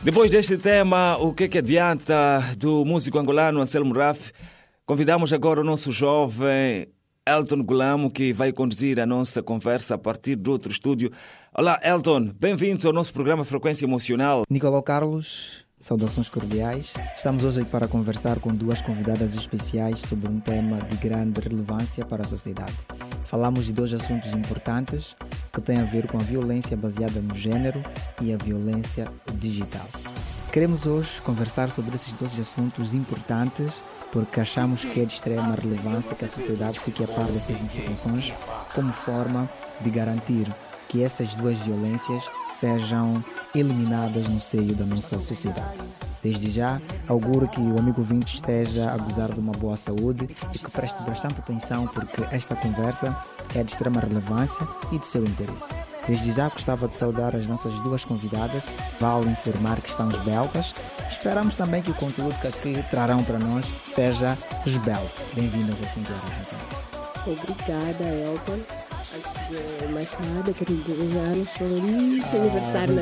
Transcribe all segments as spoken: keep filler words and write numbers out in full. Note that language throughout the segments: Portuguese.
Depois deste tema, o que é que adianta do músico angolano Anselmo Raf? Convidamos agora o nosso jovem Elton Gulamo, que vai conduzir a nossa conversa a partir do outro estúdio. Olá, Elton, bem-vindo ao nosso programa Frequência Emocional. Nicolau Carlos, saudações cordiais. Estamos hoje aqui para conversar com duas convidadas especiais sobre um tema de grande relevância para a sociedade. Falamos de dois assuntos importantes que têm a ver com a violência baseada no género e a violência digital. Queremos hoje conversar sobre esses dois assuntos importantes porque achamos que é de extrema relevância que a sociedade fique a par dessas informações como forma de garantir que essas duas violências sejam eliminadas no seio da nossa sociedade. Desde já, auguro que o amigo ouvinte esteja a gozar de uma boa saúde e que preste bastante atenção porque esta conversa é de extrema relevância e de seu interesse. Desde já gostava de saudar as nossas duas convidadas, vale informar que estão esbeltas. Esperamos também que o conteúdo que aqui trarão para nós seja esbelto. Bem-vindas a Cinco Horas. Obrigada, Elton. Antes de mais nada, quero desejar um feliz ah, aniversário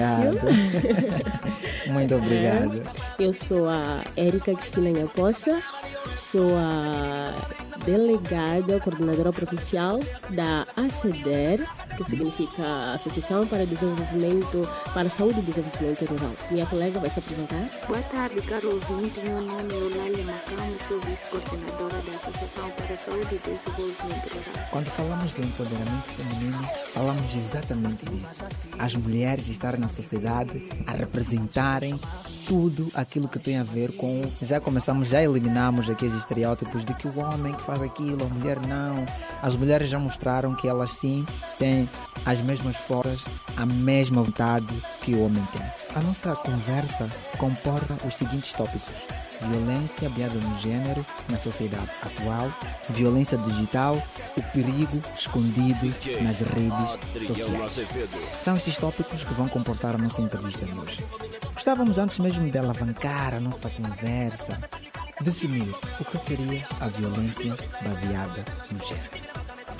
natalício. Muito obrigado. Eu sou a Érica Cristina Nhapossa, sou a delegada, coordenadora provincial da A C D E R, que significa Associação para Desenvolvimento, para a Saúde e Desenvolvimento Rural. Minha colega vai se apresentar. Boa tarde, caro ouvinte. Meu nome é Eulália Macão, sou vice-coordenadora da Associação para a Saúde e Desenvolvimento Rural. Quando falamos do empoderamento feminino, falamos exatamente disso. As mulheres estarem na sociedade a representarem tudo aquilo que tem a ver com... Já começamos, já eliminamos aqui os estereótipos de que o homem que faz aquilo, a mulher não. As mulheres já mostraram que elas sim têm as mesmas forças, a mesma vontade que o homem tem. A nossa conversa comporta os seguintes tópicos: violência baseada no género na sociedade atual, violência digital, o perigo escondido nas redes sociais. São esses tópicos que vão comportar a nossa entrevista de hoje. Gostávamos, antes mesmo de alavancar a nossa conversa, definir o que seria a violência baseada no género.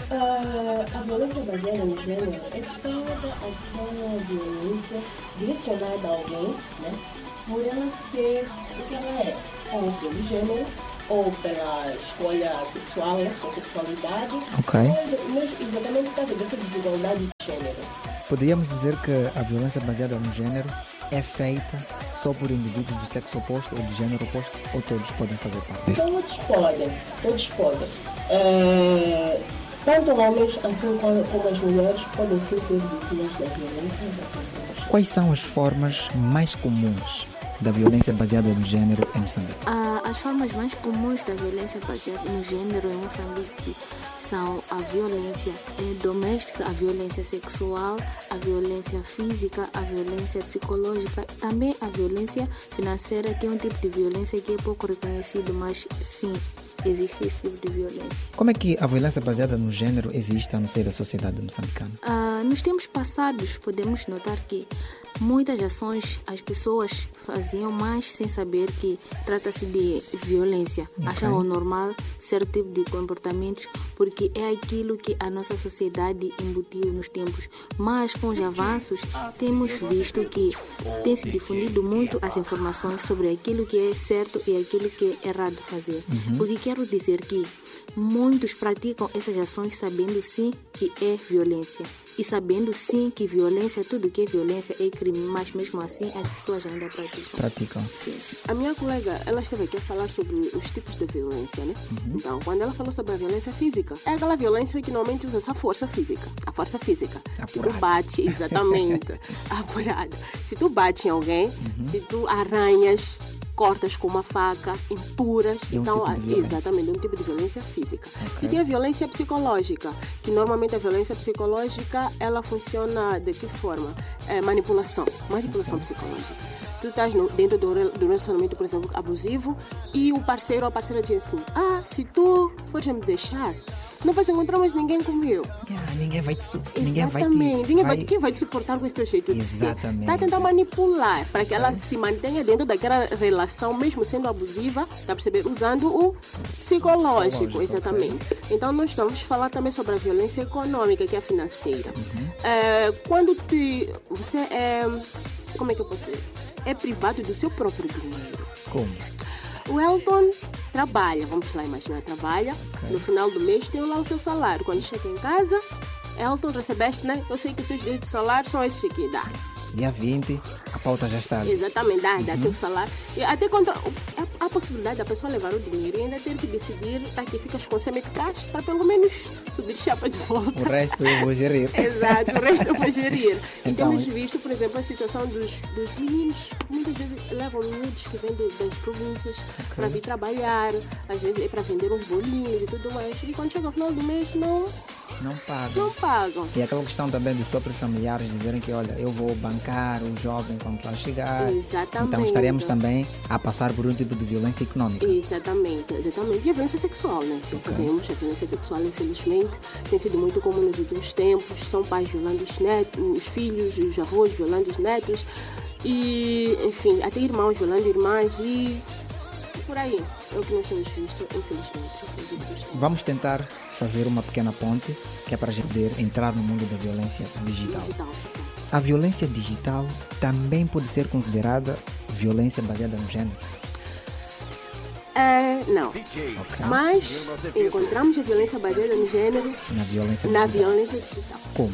Uh, a violência baseada no género é toda aquela violência direcionada a alguém, né, por ela ser o que ela é, ou pelo gênero, ou pela escolha sexual, né, sua sexualidade, Ok. mas, mas exatamente por causa dessa desigualdade de gênero. Poderíamos dizer que a violência baseada no género é feita só por indivíduos de sexo oposto ou de género oposto, ou todos podem fazer parte disso? Todos podem, todos podem. É... Tanto homens assim como, como as mulheres podem sim ser vítimas da violência. Quais são as formas mais comuns da violência baseada no género em Moçambique? Ah, as formas mais comuns da violência baseada no género em Moçambique são a violência doméstica, a violência sexual, a violência física, a violência psicológica, também a violência financeira, que é um tipo de violência que é pouco reconhecido, mas sim, existe esse tipo de violência. Como é que a violência baseada no género é vista no seio da sociedade moçambicana? Ah, nos tempos passados, podemos notar que muitas ações as pessoas faziam mais sem saber que trata-se de violência. Okay. Achavam normal certo tipo de comportamentos porque é aquilo que a nossa sociedade embutiu nos tempos. Mas com os avanços temos visto que tem se difundido muito as informações sobre aquilo que é certo e aquilo que é errado fazer. Uhum. O que quero dizer que muitos praticam essas ações sabendo sim que é violência. E sabendo sim que violência, tudo que é violência é crime, mas mesmo assim as pessoas ainda praticam. Praticam. Sim. A minha colega, ela esteve aqui a falar sobre os tipos de violência, né? Uhum. Então, quando ela falou sobre a violência física, é aquela violência que normalmente usa essa força física. A força física. Apurada. Se tu bate, exatamente, apurada. Se tu bate em alguém, uhum. se tu arranhas, cortas com uma faca, impuras. É um então, tipo de exatamente, é um tipo de violência física. Okay. E tem a violência psicológica, que normalmente a violência psicológica, ela funciona de que forma? É manipulação, manipulação okay. psicológica. Tu estás no, dentro do, do relacionamento, por exemplo, abusivo, e o parceiro ou a parceira diz assim: ah, se tu fores me deixar, não vais encontrar mais ninguém como eu. Yeah, ninguém vai te suportar. Ninguém vai te... Ninguém vai... Quem vai te suportar com esse teu jeito de ser? Exatamente. Está a tentar manipular para que ela se mantenha dentro daquela relação, mesmo sendo abusiva, está a perceber? Usando o psicológico, psicológico exatamente. Okay. Então, nós vamos falar também sobre a violência econômica, que é a financeira. Uhum. É, quando te, você é como é que eu posso dizer? É privado do seu próprio dinheiro. Como? O Elton trabalha, vamos lá imaginar, trabalha, Okay. no final do mês tem lá o seu salário. Quando chega em casa, Elton, recebeste, né? Eu sei que os seus direitos de salário são esses aqui, dá. Dia vinte, a pauta já está. Exatamente, dá, Uhum. dá teu salário. E até contra a, a possibilidade da pessoa levar o dinheiro e ainda ter que decidir, tá aqui, ficas com cem mil cash para pelo menos subir chapa de volta. O resto eu vou gerir. Exato, o resto eu vou gerir. E Então, temos visto, por exemplo, a situação dos, dos meninos, muitas vezes levam miúdos que vêm de- das províncias para vir trabalhar, às vezes é para vender uns bolinhos e tudo mais. E quando chega ao final do mês, não, Não paga. não pagam. E aquela questão também dos próprios familiares dizerem que, olha, eu vou bancar o jovem quando lá chegar. Exatamente. Então estaremos também a passar por um tipo de violência econômica. Exatamente, exatamente. E a violência sexual, né? Já sabemos, a violência sexual, infelizmente, tem sido muito comum nos últimos tempos. São pais violando os netos, os filhos, os avós violando os netos. E, enfim, até irmãos violando irmãs e por aí. É o que nós temos visto, infelizmente. nos últimos tempos. Vamos tentar fazer uma pequena ponte, que é para a gente poder entrar no mundo da violência digital. Digital, exato. A violência digital também pode ser considerada violência baseada no género. É, não. Ok. Mas encontramos a violência baseada no gênero Na violência na digital. violência digital. Como?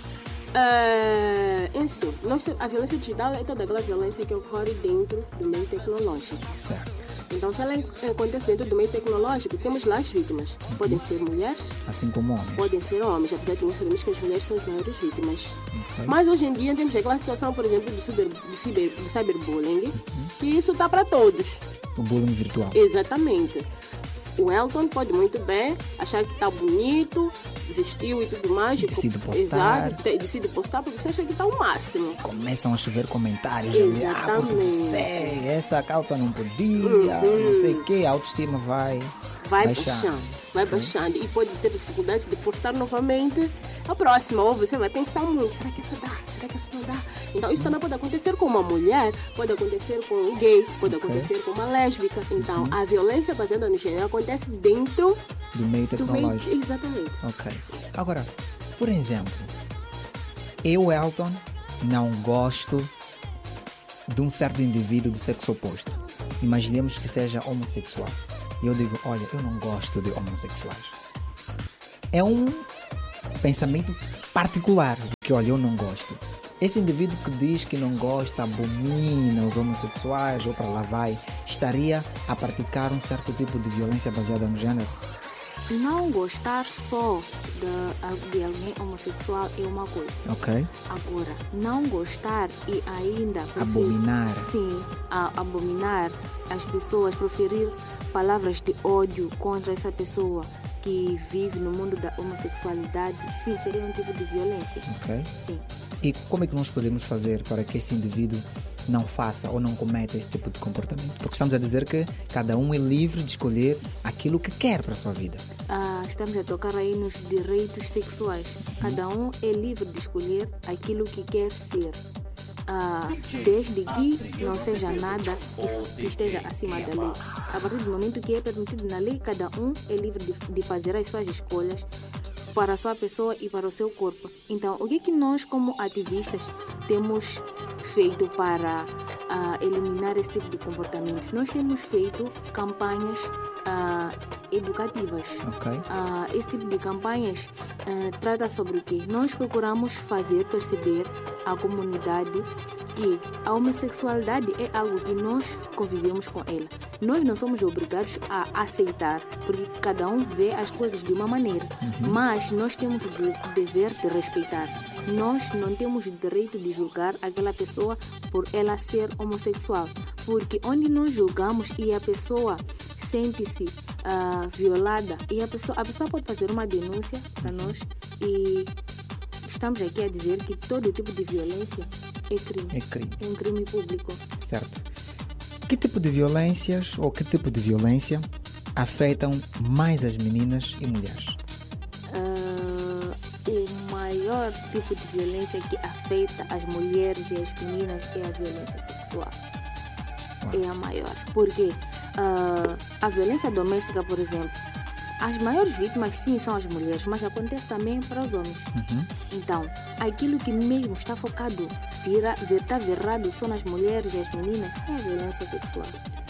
É, em si, nós, a violência digital é toda aquela violência que ocorre dentro do meio tecnológico. Certo. Então, se ela acontece dentro do meio tecnológico, temos lá as vítimas. Podem ser mulheres, Assim como homens. podem ser homens, apesar de nós sabemos que as mulheres são as maiores vítimas. Ok. Mas hoje em dia temos aquela situação, por exemplo, do, cyber, do, cyber, do cyberbullying, que isso está para todos. O bullying virtual. Exatamente. O Elton pode muito bem achar que está bonito, vestiu e tudo mais. Decide postar. Exato, te- decide postar porque você acha que está o máximo. Começam a chover comentários ali, ah, porque Exatamente. você, essa calça não podia, não sei o que, a autoestima vai Vai baixando. baixando, vai baixando e pode ter dificuldade de postar novamente a próxima. Ou você vai pensar muito, será que essa dá? Será que essa não dá? Então isso também pode acontecer com uma mulher, pode acontecer com um gay, pode Ok. acontecer com uma lésbica. Então a violência baseada no gênero acontece dentro Do meio do meio... tecnológico. Exatamente. Ok. Agora, por exemplo, eu, Elton, não gosto de um certo indivíduo do sexo oposto. Imaginemos que seja homossexual. E eu digo, olha, eu não gosto de homossexuais. É um pensamento particular de que, olha, eu não gosto. Esse indivíduo que diz que não gosta, abomina os homossexuais ou para lá vai, estaria a praticar um certo tipo de violência baseada no género? Não gostar só de, de alguém homossexual é uma coisa. Ok? Agora, não gostar e ainda preferir- Abominar. Sim, a, abominar as pessoas, proferir palavras de ódio contra essa pessoa que vive no mundo da homossexualidade, sim, seria um tipo de violência. Ok? Sim. E como é que nós podemos fazer para que esse indivíduo não faça ou não cometa esse tipo de comportamento? Porque estamos a dizer que cada um é livre de escolher aquilo que quer para a sua vida. Ah, estamos a tocar aí nos direitos sexuais. Cada um é livre de escolher aquilo que quer ser. Ah, desde que não seja nada que, que esteja acima da lei. A partir do momento que é permitido na lei, cada um é livre de, de fazer as suas escolhas para a sua pessoa e para o seu corpo. Então, o que é que nós, como ativistas, temos feito para ah, eliminar esse tipo de comportamentos? Nós temos feito campanhas ah, educativas. Ok? Ah, esse tipo de campanhas ah, trata sobre o quê? Nós procuramos fazer perceber à comunidade que a homossexualidade é algo que nós convivemos com ela. Nós não somos obrigados a aceitar, porque cada um vê as coisas de uma maneira. Mas nós temos o dever de respeitar. Nós não temos o direito de julgar aquela pessoa por ela ser homossexual. Porque onde nós julgamos e a pessoa sente-se ah, violada, e a pessoa, a pessoa pode fazer uma denúncia para nós, e estamos aqui a dizer que todo tipo de violência é crime. É crime. É um crime público. Certo. Que tipo de violências ou que tipo de violência afetam mais as meninas e mulheres? Ah, o maior tipo de violência que afeta as mulheres e as meninas é a violência sexual. É a maior. Porque ah, a violência doméstica, por exemplo, as maiores vítimas sim são as mulheres, mas acontece também para os homens. Uhum. Então, aquilo que mesmo está focado vira, está virado só nas mulheres e as meninas, é a violência sexual.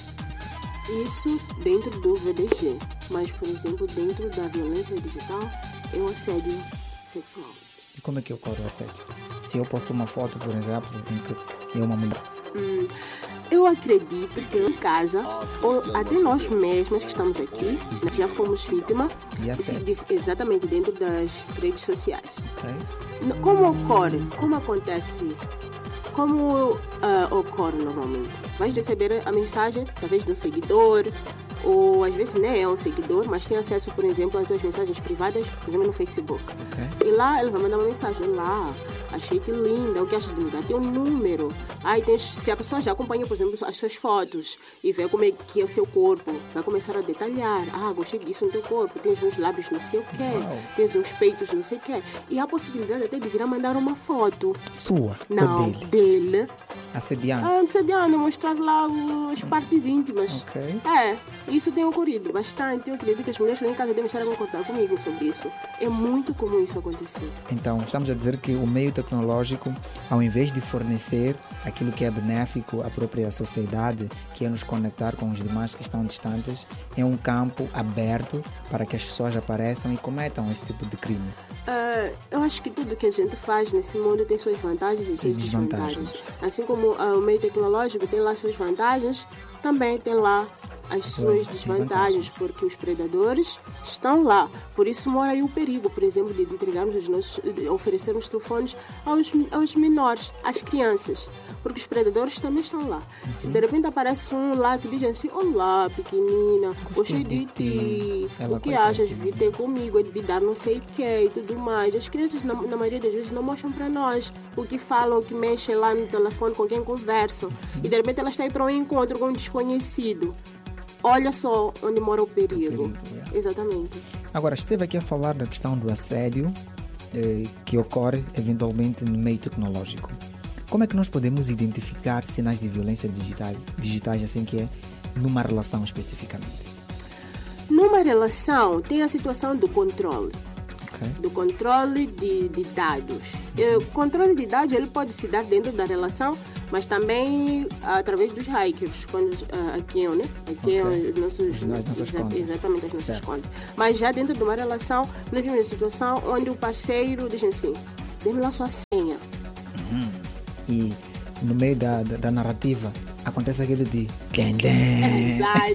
Isso dentro do V D G, mas, por exemplo, dentro da violência digital, é o assédio sexual. E como é que ocorre o assédio? Se eu posto uma foto, por exemplo, em que é uma mulher... Hum, eu acredito que em casa, ou até nós mesmos que estamos aqui, já fomos vítima de, de, exatamente dentro das redes sociais. Okay. Como ocorre? Como acontece? Como uh, ocorre normalmente? Vais receber a mensagem, talvez de um seguidor, ou às vezes nem é um seguidor, mas tem acesso, por exemplo, às tuas mensagens privadas, por exemplo, no Facebook. Okay. E lá ele vai mandar uma mensagem, lá, achei que linda, o que achas de mudar? Tem um número. Aí tem, se a pessoa já acompanha, por exemplo, as suas fotos e vê como é que é o seu corpo, vai começar a detalhar. Ah, gostei disso no teu corpo, tens uns lábios não sei o quê, wow. Tens uns peitos não sei o quê. E há a possibilidade até de vir a mandar uma foto. Sua? Não, ou dele? dele. Assediando? Ah, assediando, mostrar lá as partes íntimas. Ok. É. Isso tem ocorrido bastante. Eu acredito que as mulheres lá em casa devem estar a concordar comigo sobre isso. É muito comum isso acontecer. Então, estamos a dizer que o meio tecnológico, ao invés de fornecer aquilo que é benéfico à própria sociedade, que é nos conectar com os demais que estão distantes, é um campo aberto para que as pessoas apareçam e cometam esse tipo de crime. Uh, eu acho que tudo que a gente faz nesse mundo tem suas vantagens e suas desvantagens. Assim como uh, o meio tecnológico tem lá suas vantagens, também tem lá as suas desvantagens, porque os predadores estão lá. Por isso mora aí o perigo, por exemplo, de entregarmos os nossos, de oferecermos telefones aos, aos menores, às crianças, porque os predadores também estão lá. Uhum. Se de repente aparece um lá que diz assim: olá, pequenina, gostei de ti, o que achas de vir ter comigo, de vir dar não sei o que e tudo mais. As crianças, na, na maioria das vezes, não mostram para nós o que falam, o que mexem lá no telefone, com quem conversam. Uhum. E de repente elas estão aí para um encontro com um desconhecido. Olha só onde mora o perigo. O perigo é. Exatamente. Agora, esteve aqui a falar da questão do assédio eh, que ocorre eventualmente no meio tecnológico. Como é que nós podemos identificar sinais de violência digital, digitais, assim que é, numa relação especificamente? Numa relação, tem a situação do controle. Okay. Do controle de, de dados. Uhum. O controle de dados ele pode se dar dentro da relação, mas também através dos hackers, quando uh, hackeam, né? Hackeam okay. os nossos, as nossas exa- contas. Exatamente, as nossas certo. contas. Mas já dentro de uma relação, nós vimos uma situação onde o parceiro diz assim: dê-me lá sua senha. Uhum. E no meio da, da, da narrativa acontece aquele de Glen Glen.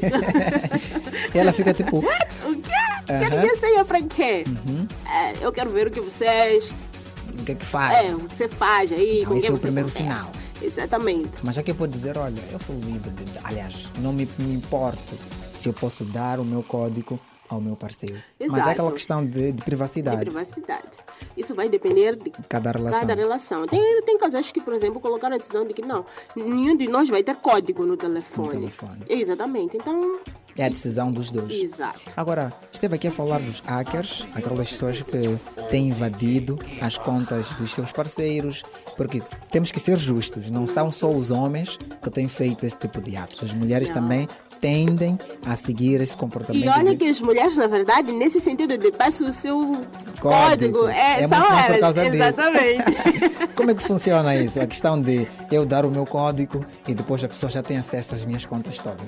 Exato. E ela fica tipo: what? O quê? Uhum. Quero ver senha pra quê? Uhum. É, eu quero ver o que vocês. O que é que faz? É, o que você faz aí. Então, esse é o primeiro conversa. Sinal. Exatamente. Mas já que pode dizer: olha, eu sou livre, de, aliás, não me, me importo se eu posso dar o meu código ao meu parceiro. Exato. Mas é aquela questão de, de privacidade. De privacidade. Isso vai depender de cada relação. Cada relação. Tem, tem casais que, por exemplo, colocaram a decisão de que não, nenhum de nós vai ter código no telefone. No telefone. Exatamente. Então... é a decisão dos dois. Exato. Agora, esteve aqui a falar dos hackers, aquelas pessoas que têm invadido as contas dos seus parceiros, porque temos que ser justos, não são só os homens que têm feito esse tipo de atos. As mulheres não. também tendem a seguir esse comportamento. E olha de... que as mulheres, na verdade, nesse sentido de peço o seu código, código é, é são muito mais por elas. causa Exatamente. Como é que funciona isso? A questão de eu dar o meu código e depois a pessoa já tem acesso às minhas contas todas.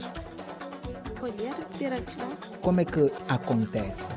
Podia repetir a questão? Como é que acontece?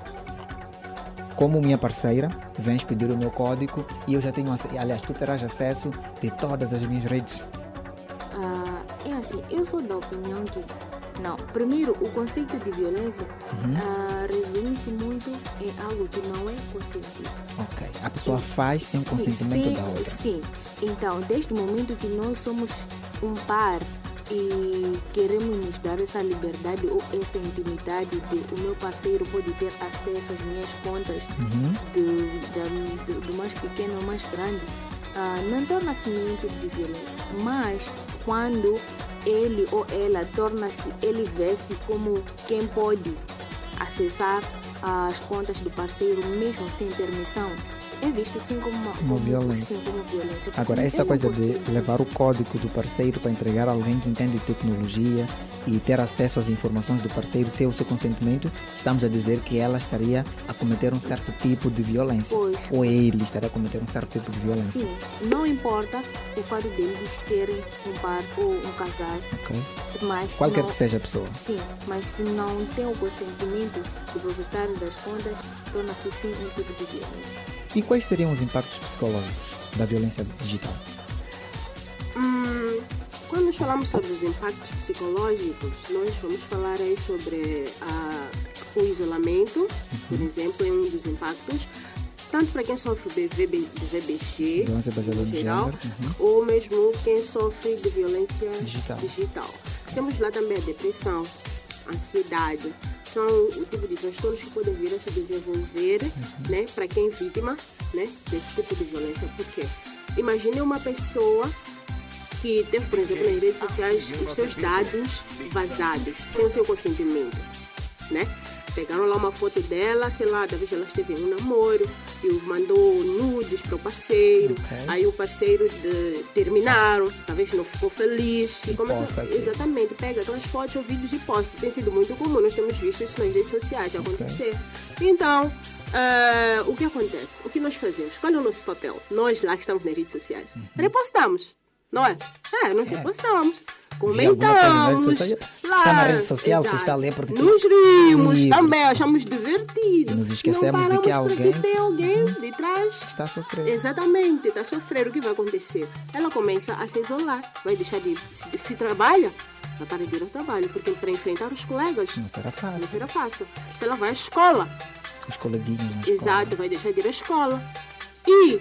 Como minha parceira, vens pedir o meu código e eu já tenho acesso. Aliás, tu terás acesso de todas as minhas redes. Ah, é assim, eu sou da opinião que não. Primeiro, o conceito de violência uhum. ah, resume-se muito em algo que não é consentido. Ok. A pessoa faz sem o consentimento sim, da outra. Sim. Então, desde o momento que nós somos um par e queremos nos dar essa liberdade ou essa intimidade de o meu parceiro pode ter acesso às minhas contas uhum. de, de, de, do mais pequeno ao mais grande, uh, não torna-se nenhum tipo de violência. Mas quando ele ou ela torna-se, ele vê-se como quem pode acessar as contas do parceiro mesmo sem permissão, é visto assim como uma Como violência. Sim, como violência. Agora, essa Eu não coisa posso de dizer. levar o código do parceiro para entregar a alguém que entende de tecnologia e ter acesso às informações do parceiro sem o seu consentimento, estamos a dizer que ela estaria a cometer um certo tipo de violência. Pois. Ou ele estaria a cometer um certo tipo de violência. Sim, não importa o fato deles serem um par ou um casal, Ok? mas se Qualquer não, que seja a pessoa. Sim, mas se não tem o consentimento do proprietário das contas, torna-se sim um tipo de violência. E quais seriam os impactos psicológicos da violência digital? Hum, quando nós falamos sobre os impactos psicológicos, nós vamos falar aí sobre ah, o isolamento, por exemplo, é um dos impactos, tanto para quem sofre de V B G, Violência baseada em no geral, género, uhum. ou mesmo quem sofre de violência Digital. digital. Temos lá também a depressão, a ansiedade, são o tipo de transtornos que podem vir a se desenvolver, Uhum. né, para quem é vítima, né, desse tipo de violência. Por quê? Imagine uma pessoa que teve, por exemplo, nas redes sociais os seus dados vazados, sem o seu consentimento, né? Pegaram lá uma foto dela, sei lá, talvez ela esteve em um namoro e mandou nudes para o parceiro, Ok. aí o parceiro de, terminaram, talvez não ficou feliz e começou, posta aquilo. exatamente, pega aquelas fotos ou vídeos e posta. Tem sido muito comum, nós temos visto isso nas redes sociais acontecer. Então, eh, o que acontece? O que nós fazemos? Qual é o nosso papel? Nós lá que estamos nas redes sociais, Uhum. repostamos, não é? É, nós repostamos. Vi alguma coisa na rede Comentamos. social? Lá, Está na rede social, você exato. está a ler porque nos tem rimos livro. também, achamos divertido. E nos esquecemos Não de que paramos alguém- porque tem alguém de trás. Está a sofrer. Exatamente, está a sofrer. O que vai acontecer? Ela começa a se isolar, vai deixar de. Se, se trabalha, vai parar de ir ao trabalho, porque para enfrentar os colegas Não será não fácil. será fácil. Se ela vai à escola, Os coleguinhas na escola. exato, vai deixar de ir à escola. E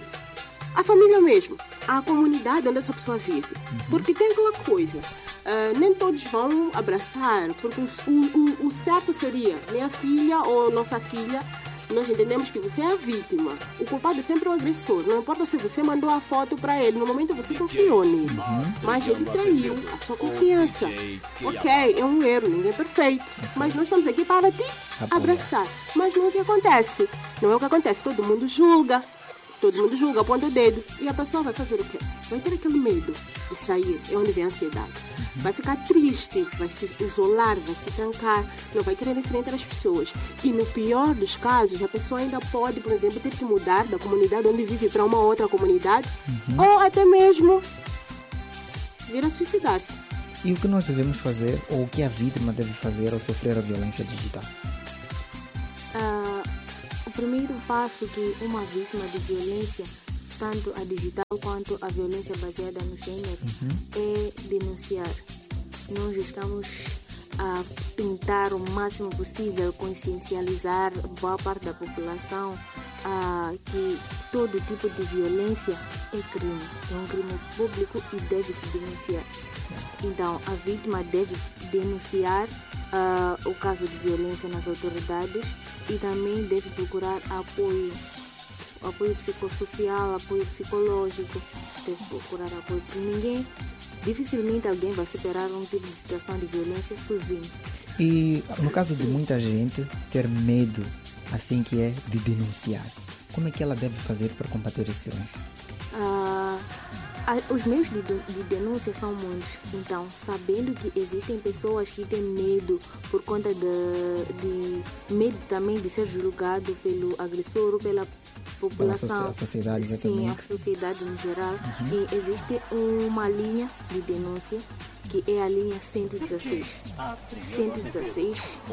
a família mesmo, a comunidade onde essa pessoa vive. Porque tem aquela coisa, ah, nem todos vão abraçar, porque o, o, o certo seria minha filha ou nossa filha, nós entendemos que você é a vítima. O culpado sempre é o agressor. Não importa se você mandou a foto para ele, no momento você confiou nele. Mas ele traiu a sua confiança. Ok, é um erro, ninguém é perfeito. Mas nós estamos aqui para te Apoiar. abraçar. Mas não é o que acontece. Não é o que acontece. Todo mundo julga. Todo mundo julga, aponta o dedo. E a pessoa vai fazer o quê? Vai ter aquele medo de sair. É onde vem a ansiedade. Vai ficar triste, vai se isolar, vai se trancar. Não vai querer enfrentar as pessoas. E no pior dos casos, a pessoa ainda pode, por exemplo, ter que mudar da comunidade onde vive para uma outra comunidade. Ou até mesmo vir a suicidar-se. E o que nós devemos fazer, ou o que a vítima deve fazer ao sofrer a violência digital? Ah, o primeiro passo que uma vítima de violência, tanto a digital quanto a violência baseada no gênero, é denunciar. Nós estamos a tentar o máximo possível consciencializar boa parte da população ah, que todo tipo de violência é crime, é um crime público e deve se denunciar. Então, a vítima deve denunciar ah, o caso de violência nas autoridades e também deve procurar apoio, apoio psicossocial, apoio psicológico, deve procurar apoio, porque ninguém, dificilmente alguém vai superar um tipo de situação de violência sozinho. E no caso de muita gente ter medo, assim que é, de denunciar, como é que ela deve fazer para combater esse silêncio? Ah, a- os meios de, de de denúncia são muitos. Então, sabendo que existem pessoas que têm medo por conta de, de medo também de ser julgado pelo agressor ou pela população. socie- a sociedade, Sim, exatamente. a sociedade no geral. E existe uma linha de denúncia que é a linha cento e dezesseis. cento e dezesseis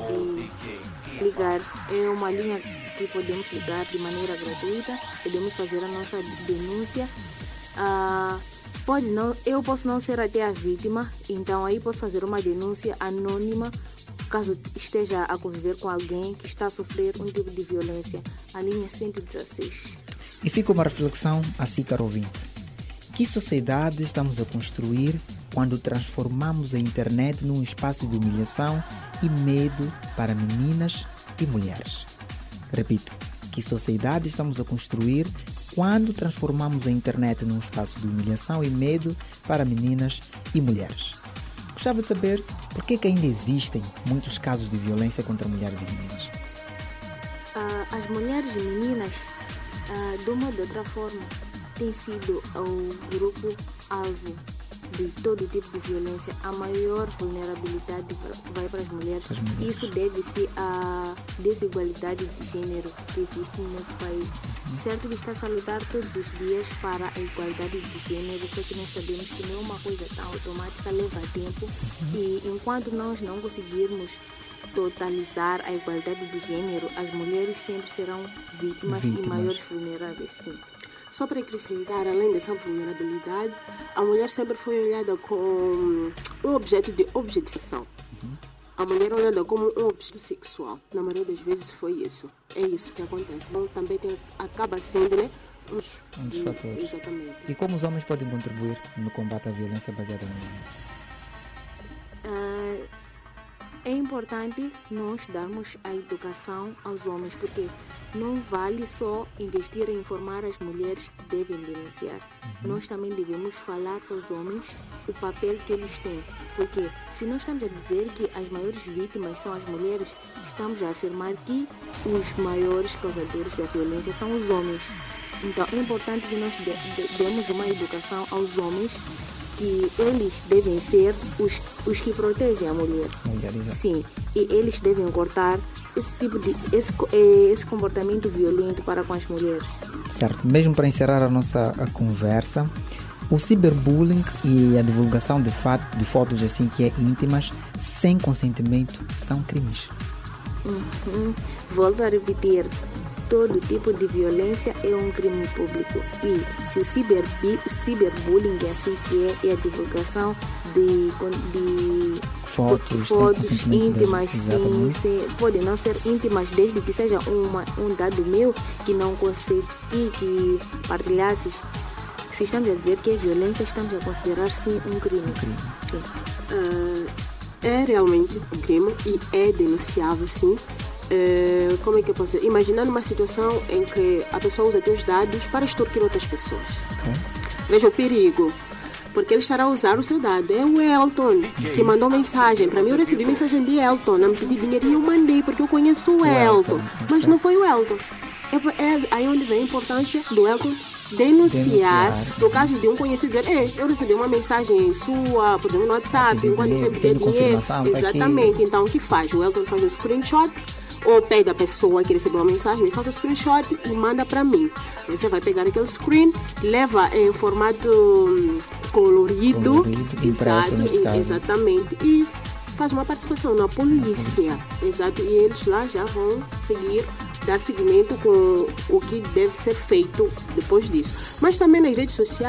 e ligar é uma linha que podemos ligar de maneira gratuita, podemos fazer a nossa denúncia. Ah, pode não, eu posso não ser até a vítima, então aí posso fazer uma denúncia anônima caso esteja a conviver com alguém que está a sofrer um tipo de violência. A linha cento e dezesseis. E fica uma reflexão assim, caro ouvinte. Que sociedade estamos a construir quando transformamos a internet num espaço de humilhação e medo para meninas e mulheres? Repito, que sociedade estamos a construir quando transformamos a internet num espaço de humilhação e medo para meninas e mulheres? Gostava de saber por que que ainda existem muitos casos de violência contra mulheres e meninas. Ah, as mulheres e meninas Uh, de uma ou de outra forma, tem sido o grupo-alvo de todo tipo de violência. A maior vulnerabilidade vai para as mulheres. As mulheres. Isso deve-se à desigualdade de gênero que existe no nosso país. Certo que está-se a lutar todos os dias para a igualdade de gênero, só que nós sabemos que não é uma coisa tão automática, leva tempo. E enquanto nós não conseguirmos totalizar a igualdade de gênero, as mulheres sempre serão vítimas, Vítimas. e maiores vulneráveis, sim. Só para acrescentar, além dessa vulnerabilidade, a mulher sempre foi olhada como um objeto de objetificação. Uhum. A mulher é olhada como um objeto sexual. Na maioria das vezes foi isso. É isso que acontece. Então também tem, acaba sendo, né, um, um dos fatores. Exatamente. E como os homens podem contribuir no combate à violência baseada no gênero? Uh, É importante nós darmos a educação aos homens, porque não vale só investir em informar as mulheres que devem denunciar. Uhum. Nós também devemos falar para os homens o papel que eles têm. Porque se nós estamos a dizer que as maiores vítimas são as mulheres, estamos a afirmar que os maiores causadores da violência são os homens. Então é importante que nós de, de, demos uma educação aos homens, que eles devem ser os, os que protegem a mulher. Sim, e eles devem cortar esse tipo de esse, esse comportamento violento para com as mulheres. Certo. Mesmo para encerrar a nossa a conversa, o ciberbullying e a divulgação de, fato, de fotos assim que é íntimas sem consentimento são crimes. Uhum. Volto a repetir. Todo tipo de violência é um crime público. E se o ciber, ciberbullying é assim que é, é a divulgação de, de fotos, de fotos íntimas, sim, sim, pode não ser íntimas, desde que seja uma, um dado meu que não consegui que partilhasses. Se estamos a dizer que é violência, estamos a considerar sim um crime. Um crime. Sim. Uh, é realmente um crime e é denunciável, sim. Uh, como é que eu posso dizer? Imaginando uma situação em que a pessoa usa teus dados para extorquir outras pessoas. Okay. Veja o perigo, porque ele estará a usar o seu dado. É o Elton que mandou mensagem para mim. Eu recebi mensagem de Elton, não me pedi dinheiro e eu mandei porque eu conheço o, o Elton, Elton. Mas okay. Não foi o Elton. É, é aí onde vem a importância do Elton denunciar, denunciar. No caso de um conhecido dizer, ei, eu recebi uma mensagem sua, por exemplo, no WhatsApp, enquanto você me der dinheiro. Exatamente. Então o que faz? O Elton faz um screenshot ou pede a pessoa que recebeu uma mensagem, me faz o screenshot e manda para mim. Você vai pegar aquele screen, leva em formato colorido, colorido exato, e, exatamente, e faz uma participação na polícia, exato, e eles lá já vão seguir, dar seguimento com o que deve ser feito depois disso. Mas também nas redes sociais